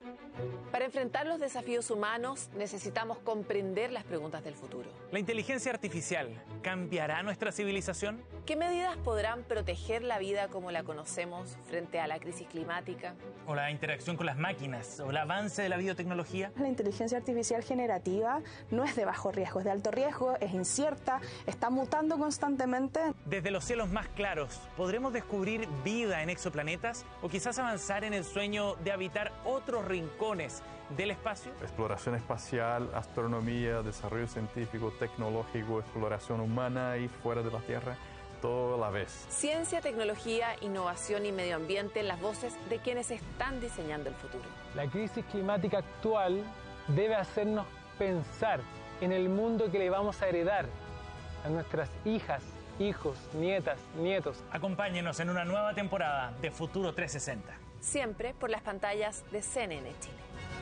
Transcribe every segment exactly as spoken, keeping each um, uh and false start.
Para enfrentar los desafíos humanos necesitamos comprender las preguntas del futuro. ¿La inteligencia artificial cambiará nuestra civilización? ¿Qué medidas podrán proteger la vida como la conocemos frente a la crisis climática? ¿O la interacción con las máquinas? ¿O el avance de la biotecnología? La inteligencia artificial generativa no es de bajo riesgo, es de alto riesgo, es incierta, está mutando constantemente. Desde los cielos más claros, ¿podremos descubrir vida en exoplanetas? ¿O quizás avanzar en el sueño de habitar otros rincones del espacio? Exploración espacial, astronomía, desarrollo científico, tecnológico, exploración humana y fuera de la Tierra, todo a la vez. Ciencia, tecnología, innovación y medio ambiente, las voces de quienes están diseñando el futuro. La crisis climática actual debe hacernos pensar en el mundo que le vamos a heredar a nuestras hijas, hijos, nietas, nietos. Acompáñenos en una nueva temporada de Futuro trescientos sesenta. Siempre por las pantallas de C N N Chile.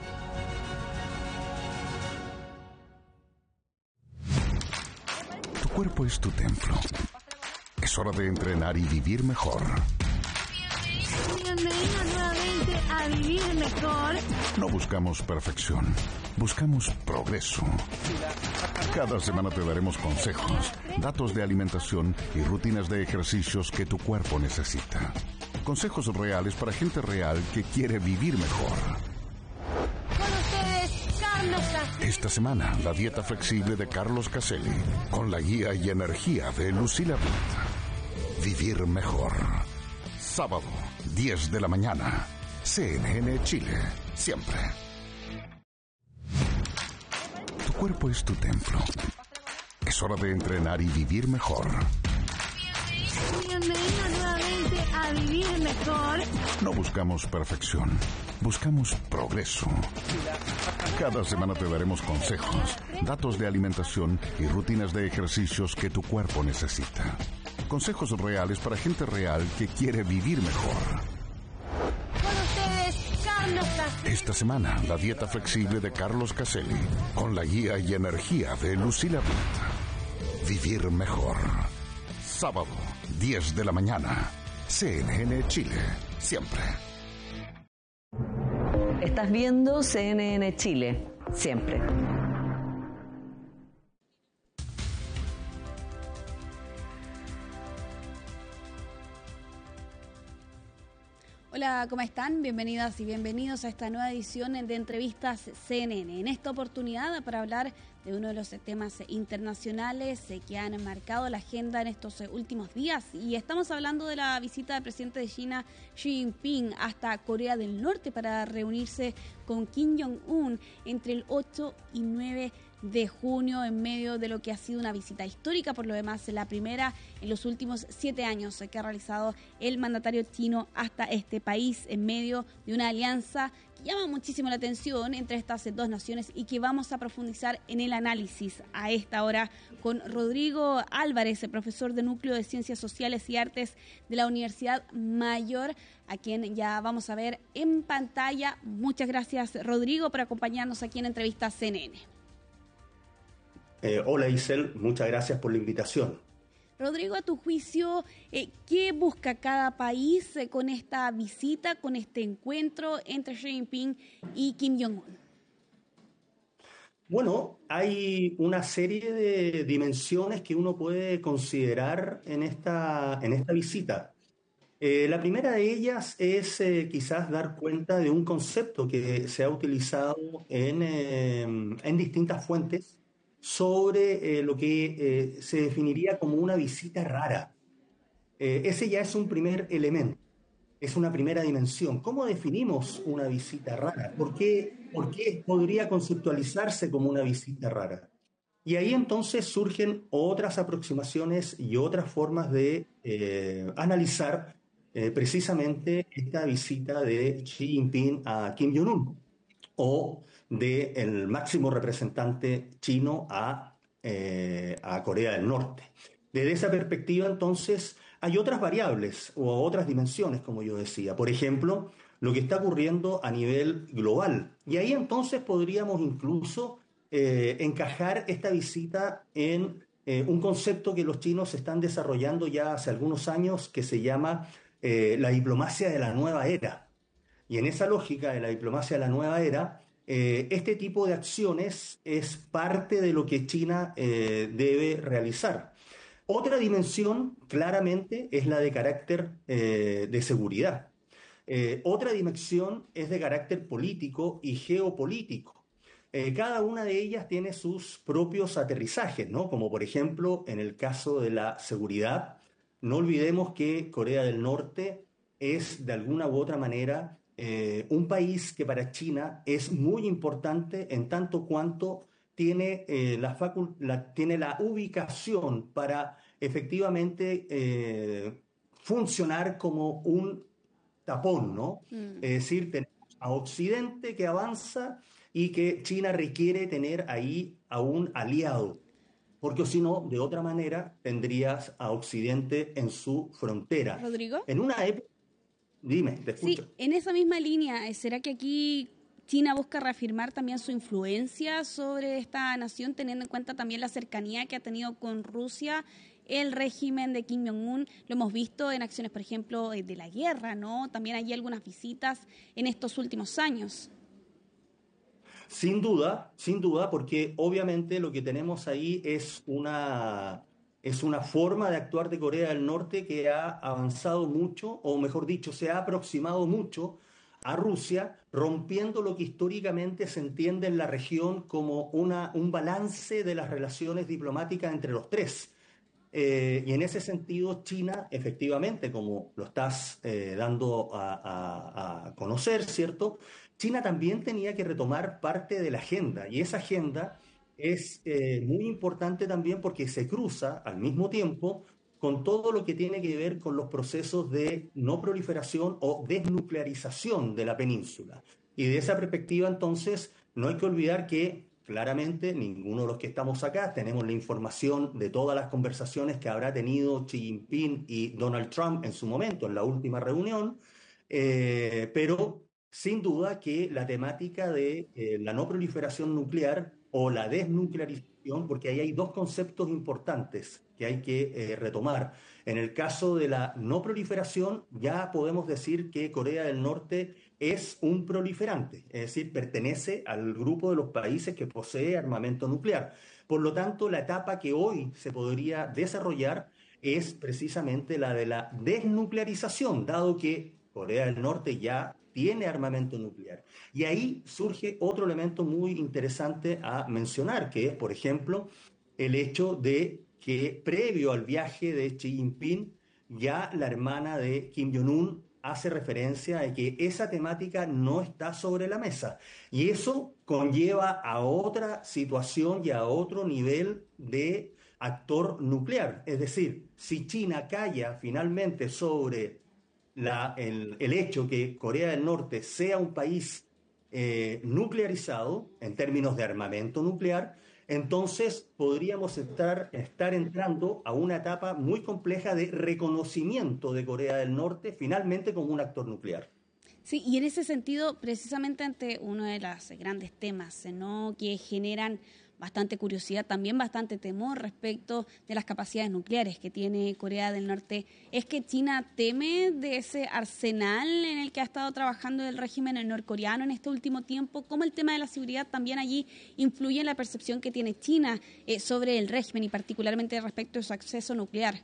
Tu cuerpo es tu templo. Es hora de entrenar y vivir mejor. Bienvenidos nuevamente a Vivir Mejor. No buscamos perfección, buscamos progreso. Cada semana te daremos consejos, datos de alimentación y rutinas de ejercicios que tu cuerpo necesita. Consejos reales para gente real que quiere vivir mejor. Con ustedes, Carlos Caselli. Esta semana, la dieta flexible de Carlos Caselli, con la guía y energía de Lucila Brit. Vivir mejor. Sábado, diez de la mañana. C N N Chile, siempre. Tu cuerpo es tu templo. Es hora de entrenar y vivir mejor. Bienvenidos nuevamente a Vivir Mejor. No buscamos perfección, buscamos progreso. Cada semana te daremos consejos, datos de alimentación y rutinas de ejercicios que tu cuerpo necesita. Consejos reales para gente real que quiere vivir mejor. Con ustedes, Carlos Caselli. Esta semana, la dieta flexible de Carlos Caselli, con la guía y energía de Lucila Brit. Vivir mejor. Sábado, diez de la mañana. C N N Chile, siempre. Estás viendo C N N Chile, siempre. Hola, ¿cómo están? Bienvenidas y bienvenidos a esta nueva edición de Entrevistas C N N. En esta oportunidad para hablar de uno de los temas internacionales que han marcado la agenda en estos últimos días. Y estamos hablando de la visita del presidente de China, Xi Jinping, hasta Corea del Norte para reunirse con Kim Jong-un entre el ocho y nueve de junio, en medio de lo que ha sido una visita histórica, por lo demás la primera en los últimos siete años que ha realizado el mandatario chino hasta este país, en medio de una alianza que llama muchísimo la atención entre estas dos naciones y que vamos a profundizar en el análisis a esta hora con Rodrigo Álvarez, profesor de Núcleo de Ciencias Sociales y Artes de la Universidad Mayor, a quien ya vamos a ver en pantalla. Muchas gracias, Rodrigo, por acompañarnos aquí en Entrevistas C N N. Eh, hola Isel, muchas gracias por la invitación. Rodrigo, a tu juicio, eh, ¿qué busca cada país eh, con esta visita, con este encuentro entre Xi Jinping y Kim Jong-un? Bueno, hay una serie de dimensiones que uno puede considerar en esta, en esta visita. Eh, la primera de ellas es eh, quizás dar cuenta de un concepto que se ha utilizado en, eh, en distintas fuentes sobre eh, lo que eh, se definiría como una visita rara. Eh, ese ya es un primer elemento, es una primera dimensión. ¿Cómo definimos una visita rara? ¿Por qué, por qué podría conceptualizarse como una visita rara? Y ahí entonces surgen otras aproximaciones y otras formas de eh, analizar eh, precisamente esta visita de Xi Jinping a Kim Jong-un, o del máximo representante chino a, eh, a Corea del Norte. Desde esa perspectiva, entonces, hay otras variables o otras dimensiones, como yo decía. Por ejemplo, lo que está ocurriendo a nivel global. Y ahí entonces podríamos incluso eh, encajar esta visita en eh, un concepto que los chinos están desarrollando ya hace algunos años, que se llama eh, la diplomacia de la nueva era. Y en esa lógica de la diplomacia de la nueva era, eh, este tipo de acciones es parte de lo que China eh, debe realizar. Otra dimensión, claramente, es la de carácter eh, de seguridad. Eh, otra dimensión es de carácter político y geopolítico. Eh, cada una de ellas tiene sus propios aterrizajes, ¿no? Como por ejemplo, en el caso de la seguridad, no olvidemos que Corea del Norte es de alguna u otra manera eh, un país que para China es muy importante en tanto cuanto tiene, eh, la, facul- la, tiene la ubicación para efectivamente eh, funcionar como un tapón, ¿no? Mm. Es decir, tenemos a Occidente que avanza y que China requiere tener ahí a un aliado, porque si no, de otra manera, tendrías a Occidente en su frontera. ¿Rodrigo? En una época... Dime, te escucho. Sí, en esa misma línea, ¿será que aquí China busca reafirmar también su influencia sobre esta nación, teniendo en cuenta también la cercanía que ha tenido con Rusia el régimen de Kim Jong-un? Lo hemos visto en acciones, por ejemplo, de la guerra, ¿no? También hay algunas visitas en estos últimos años. Sin duda, sin duda, porque obviamente lo que tenemos ahí es una, es una forma de actuar de Corea del Norte que ha avanzado mucho, o mejor dicho, se ha aproximado mucho a Rusia, rompiendo lo que históricamente se entiende en la región como una, un balance de las relaciones diplomáticas entre los tres. Eh, y en ese sentido, China, efectivamente, como lo estás eh, dando a, a, a conocer, ¿cierto? China también tenía que retomar parte de la agenda, y esa agenda es eh, muy importante también porque se cruza al mismo tiempo con todo lo que tiene que ver con los procesos de no proliferación o desnuclearización de la península. Y de esa perspectiva, entonces, no hay que olvidar que claramente ninguno de los que estamos acá tenemos la información de todas las conversaciones que habrá tenido Xi Jinping y Donald Trump en su momento, en la última reunión, eh, pero sin duda que la temática de eh, la no proliferación nuclear o la desnuclearización, porque ahí hay dos conceptos importantes que hay que eh, retomar. En el caso de la no proliferación, ya podemos decir que Corea del Norte es un proliferante, es decir, pertenece al grupo de los países que posee armamento nuclear. Por lo tanto, la etapa que hoy se podría desarrollar es precisamente la de la desnuclearización, dado que Corea del Norte ya tiene armamento nuclear. Y ahí surge otro elemento muy interesante a mencionar, que es, por ejemplo, el hecho de que previo al viaje de Xi Jinping, ya la hermana de Kim Jong-un hace referencia a que esa temática no está sobre la mesa. Y eso conlleva a otra situación y a otro nivel de actor nuclear. Es decir, si China calla finalmente sobre La, el, el hecho que Corea del Norte sea un país eh, nuclearizado en términos de armamento nuclear, entonces podríamos estar, estar entrando a una etapa muy compleja de reconocimiento de Corea del Norte finalmente como un actor nuclear. Sí, y en ese sentido, precisamente ante uno de los grandes temas, ¿no?, que generan bastante curiosidad, también bastante temor respecto de las capacidades nucleares que tiene Corea del Norte, es que China teme de ese arsenal en el que ha estado trabajando el régimen norcoreano en este último tiempo. ¿Cómo el tema de la seguridad también allí influye en la percepción que tiene China eh, sobre el régimen y particularmente respecto de su acceso nuclear?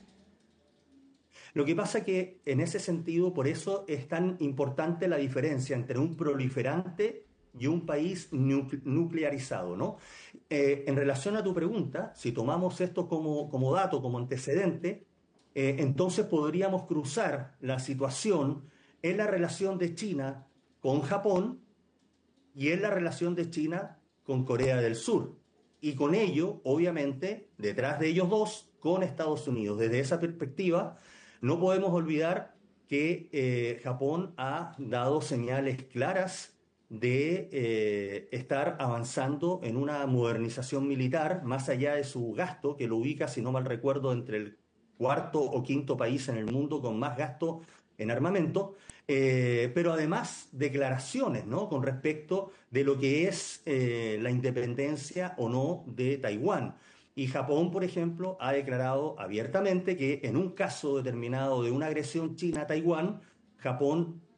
Lo que pasa que en ese sentido, por eso es tan importante la diferencia entre un proliferante y un país nuclearizado, ¿no? Eh, en relación a tu pregunta, si tomamos esto como, como dato, como antecedente, eh, entonces podríamos cruzar la situación en la relación de China con Japón y en la relación de China con Corea del Sur. Y con ello, obviamente, detrás de ellos dos, con Estados Unidos. Desde esa perspectiva, no podemos olvidar que eh, Japón ha dado señales claras de eh, estar avanzando en una modernización militar, más allá de su gasto, que lo ubica, si no mal recuerdo, entre el cuarto o quinto país en el mundo con más gasto en armamento, eh, pero además declaraciones, ¿no?, con respecto de lo que es eh, la independencia o no de Taiwán. Y Japón, por ejemplo, ha declarado abiertamente que en un caso determinado de una agresión china a Taiwán, Japón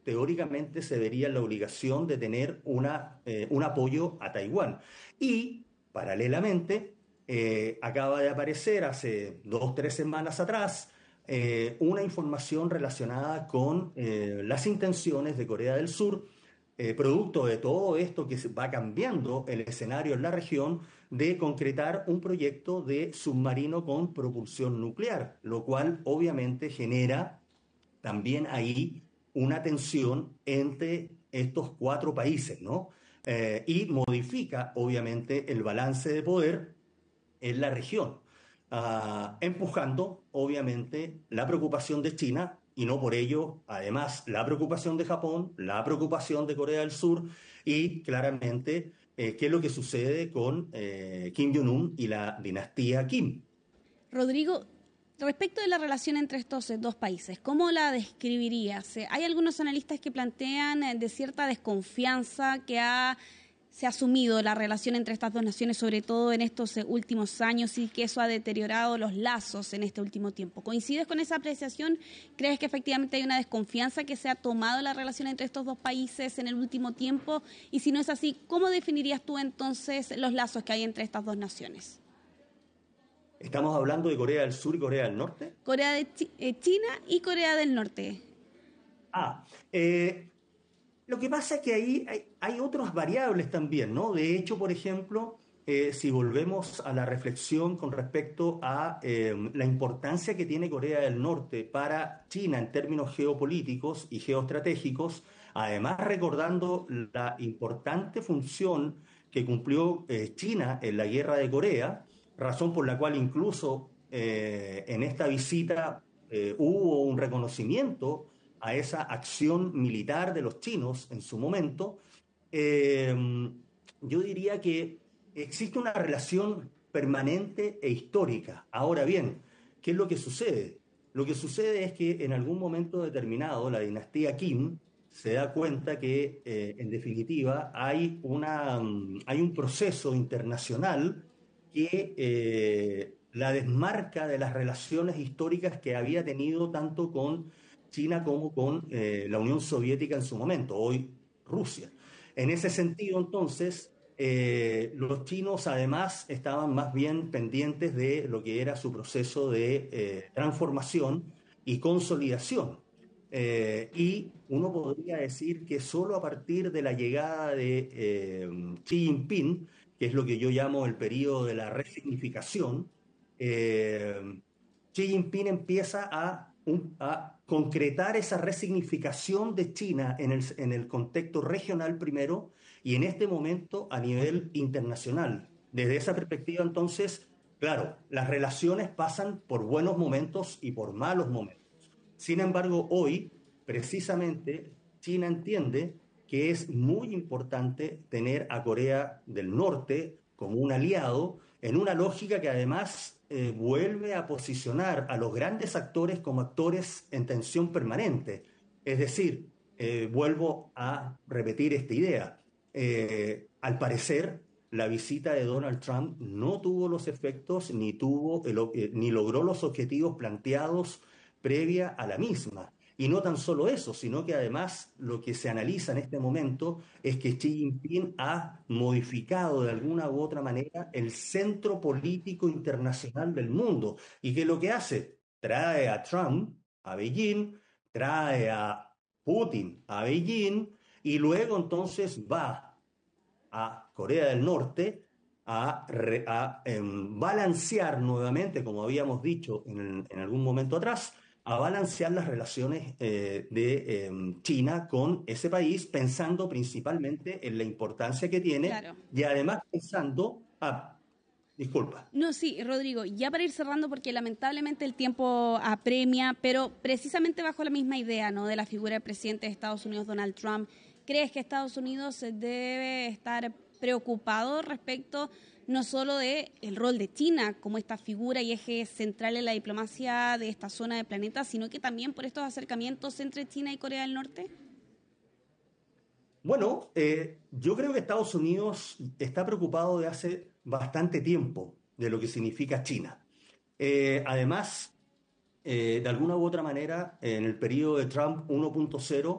teóricamente se vería en la obligación de tener una, eh, un apoyo a Taiwán. Y, paralelamente, eh, acaba de aparecer hace dos o tres semanas atrás eh, una información relacionada con eh, las intenciones de Corea del Sur, eh, producto de todo esto que va cambiando el escenario en la región, de concretar un proyecto de submarino con propulsión nuclear, lo cual obviamente genera también ahí una tensión entre estos cuatro países, ¿no? Eh, y modifica obviamente el balance de poder en la región, uh, empujando obviamente la preocupación de China y no por ello, además, la preocupación de Japón, la preocupación de Corea del Sur y claramente eh, qué es lo que sucede con eh, Kim Jong-un y la dinastía Kim. Rodrigo, respecto de la relación entre estos dos países, ¿cómo la describirías? Hay algunos analistas que plantean de cierta desconfianza que ha, se ha asumido la relación entre estas dos naciones, sobre todo en estos últimos años, y que eso ha deteriorado los lazos en este último tiempo. ¿Coincides con esa apreciación? ¿Crees que efectivamente hay una desconfianza que se ha tomado la relación entre estos dos países en el último tiempo? Y si no es así, ¿cómo definirías tú entonces los lazos que hay entre estas dos naciones? ¿Estamos hablando de Corea del Sur y Corea del Norte? Corea de Ch- eh, China y Corea del Norte. Ah, eh, lo que pasa es que ahí hay, hay otras variables también, ¿no? De hecho, por ejemplo, eh, si volvemos a la reflexión con respecto a eh, la importancia que tiene Corea del Norte para China en términos geopolíticos y geoestratégicos, además recordando la importante función que cumplió eh, China en la guerra de Corea, razón por la cual incluso eh, en esta visita eh, hubo un reconocimiento a esa acción militar de los chinos en su momento, eh, yo diría que existe una relación permanente e histórica. Ahora bien, ¿qué es lo que sucede? Lo que sucede es que en algún momento determinado la dinastía Kim se da cuenta que, eh, en definitiva, hay, una, hay un proceso internacional que eh, la desmarca de las relaciones históricas que había tenido tanto con China como con eh, la Unión Soviética en su momento, hoy Rusia. En ese sentido, entonces, eh, los chinos además estaban más bien pendientes de lo que era su proceso de eh, transformación y consolidación. Eh, y uno podría decir que solo a partir de la llegada de eh, Xi Jinping, que es lo que yo llamo el periodo de la resignificación, eh, Xi Jinping empieza a, un, a concretar esa resignificación de China en el, en el contexto regional primero y en este momento a nivel internacional. Desde esa perspectiva, entonces, claro, las relaciones pasan por buenos momentos y por malos momentos. Sin embargo, hoy, precisamente, China entiende que es muy importante tener a Corea del Norte como un aliado en una lógica que además eh, vuelve a posicionar a los grandes actores como actores en tensión permanente. Es decir, eh, vuelvo a repetir esta idea. Eh, al parecer, la visita de Donald Trump no tuvo los efectos ni, tuvo el, eh, ni logró los objetivos planteados previa a la misma. Y no tan solo eso, sino que además lo que se analiza en este momento es que Xi Jinping ha modificado de alguna u otra manera el centro político internacional del mundo. ¿Y qué es lo que hace? Trae a Trump a Beijing, trae a Putin a Beijing y luego entonces va a Corea del Norte a, re, a eh, balancear nuevamente, como habíamos dicho en, en algún momento atrás, a balancear las relaciones eh, de eh, China con ese país, pensando principalmente en la importancia que tiene, claro, y además pensando... Ah, disculpa. No, sí, Rodrigo, ya para ir cerrando, porque lamentablemente el tiempo apremia, pero precisamente bajo la misma idea, ¿no?, de la figura del presidente de Estados Unidos, Donald Trump, ¿crees que Estados Unidos debe estar preocupado respecto no solo de el rol de China como esta figura y eje central en la diplomacia de esta zona del planeta, sino que también por estos acercamientos entre China y Corea del Norte? Bueno, eh, yo creo que Estados Unidos está preocupado de hace bastante tiempo de lo que significa China. Eh, además, eh, de alguna u otra manera, en el periodo de Trump uno punto cero,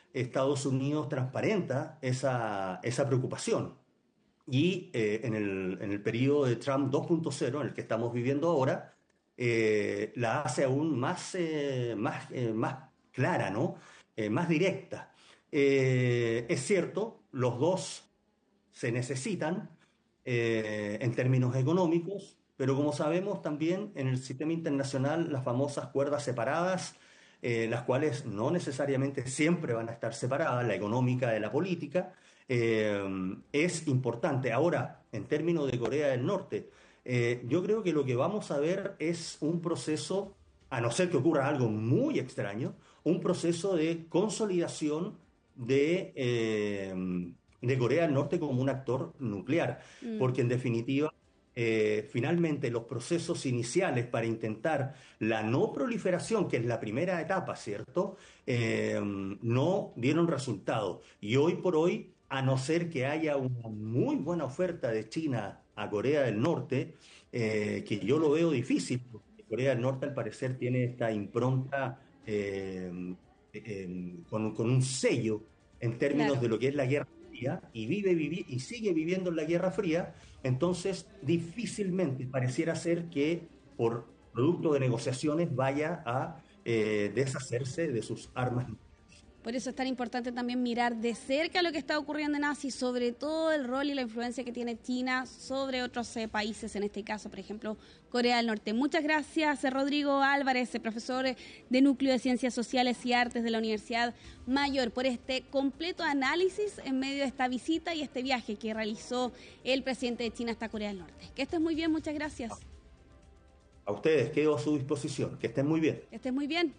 Estados Unidos transparenta esa, esa preocupación. Y eh, en, el, en el periodo de Trump dos punto cero, en el que estamos viviendo ahora, eh, la hace aún más, eh, más, eh, más clara, ¿no? Eh, más directa. Eh, es cierto, los dos se necesitan eh, en términos económicos, pero como sabemos también en el sistema internacional las famosas cuerdas separadas, eh, las cuales no necesariamente siempre van a estar separadas, la económica de la política, eh, es importante. Ahora, en términos de Corea del Norte, eh, yo creo que lo que vamos a ver es un proceso, a no ser que ocurra algo muy extraño, un proceso de consolidación de, eh, de Corea del Norte como un actor nuclear, mm. porque en definitiva, eh, finalmente los procesos iniciales para intentar la no proliferación, que es la primera etapa, ¿cierto?, eh, no dieron resultado. Y hoy por hoy, a no ser que haya una muy buena oferta de China a Corea del Norte, eh, que yo lo veo difícil, porque Corea del Norte al parecer tiene esta impronta eh, eh, con, con un sello en términos claro. de lo que es la Guerra Fría, y vive vivi, y sigue viviendo en la Guerra Fría. Entonces difícilmente pareciera ser que por producto de negociaciones vaya a eh, deshacerse de sus armas nucleares. Por eso es tan importante también mirar de cerca lo que está ocurriendo en Asia y sobre todo el rol y la influencia que tiene China sobre otros eh, países, en este caso, por ejemplo, Corea del Norte. Muchas gracias, Rodrigo Álvarez, profesor de Núcleo de Ciencias Sociales y Artes de la Universidad Mayor, por este completo análisis en medio de esta visita y este viaje que realizó el presidente de China hasta Corea del Norte. Que estés muy bien, muchas gracias. A ustedes, quedo a su disposición. Que estén muy bien. Que estén muy bien.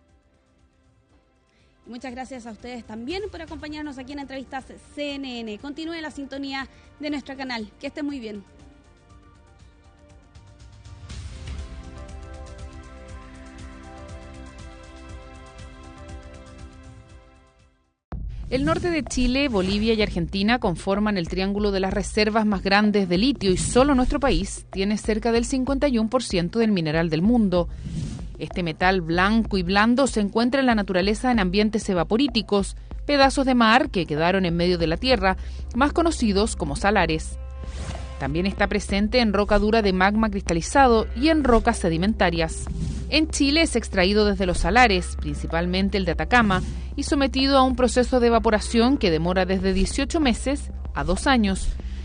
Muchas gracias a ustedes también por acompañarnos aquí en Entrevistas C N N. Continúe la sintonía de nuestro canal. Que esté muy bien. El norte de Chile, Bolivia y Argentina conforman el triángulo de las reservas más grandes de litio y solo nuestro país tiene cerca del cincuenta y uno por ciento del mineral del mundo. Este metal blanco y blando se encuentra en la naturaleza en ambientes evaporíticos, pedazos de mar que quedaron en medio de la tierra, más conocidos como salares. También está presente en roca dura de magma cristalizado y en rocas sedimentarias. En Chile es extraído desde los salares, principalmente el de Atacama, y sometido a un proceso de evaporación que demora desde dieciocho meses a dos años,